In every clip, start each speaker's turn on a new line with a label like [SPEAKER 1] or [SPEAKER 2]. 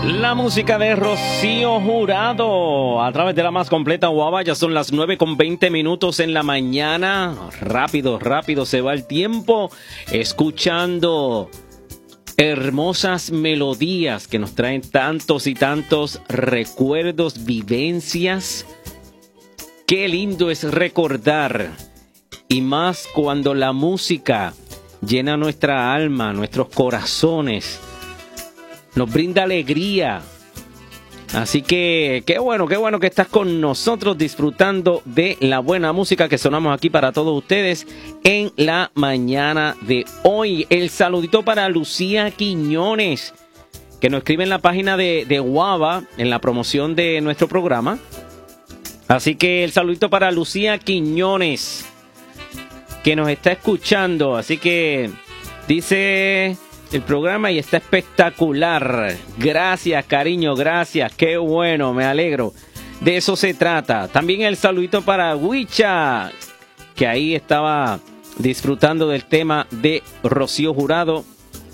[SPEAKER 1] La música de Rocío Jurado a través de la más completa guava. Ya son las 9:20 en la mañana. Rápido se va el tiempo escuchando hermosas melodías que nos traen tantos y tantos recuerdos, vivencias. Qué lindo es recordar, y más cuando la música llena nuestra alma, nuestros corazones, nos brinda alegría. Así que qué bueno que estás con nosotros disfrutando de la buena música que sonamos aquí para todos ustedes en la mañana de hoy. El saludito para Lucía Quiñones, que nos escribe en la página de Guava, en la promoción de nuestro programa. Así que el saludito para Lucía Quiñones, que nos está escuchando. Así que dice el programa y está espectacular. Gracias, cariño, gracias. Qué bueno, me alegro. De eso se trata. También el saludito para Huicha, que ahí estaba disfrutando del tema de Rocío Jurado.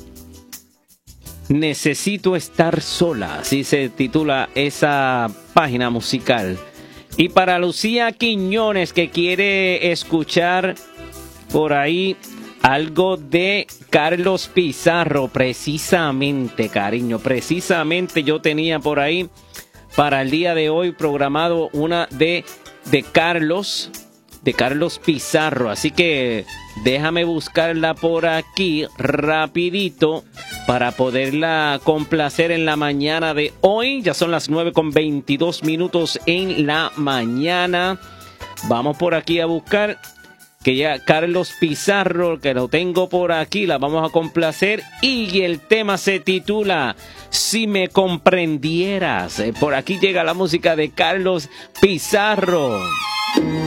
[SPEAKER 1] Necesito estar sola, así se titula esa página musical. Y para Lucía Quiñones, que quiere escuchar por ahí algo de Carlos Pizarro, precisamente, cariño, precisamente yo tenía por ahí para el día de hoy programado una de Carlos Pizarro, así que déjame buscarla por aquí rapidito para poderla complacer en la mañana de hoy. Ya son las 9:22 en la mañana. Vamos por aquí a buscar, que ya Carlos Pizarro, que lo tengo por aquí, la vamos a complacer, y el tema se titula Si me comprendieras. Por aquí llega la música de Carlos Pizarro.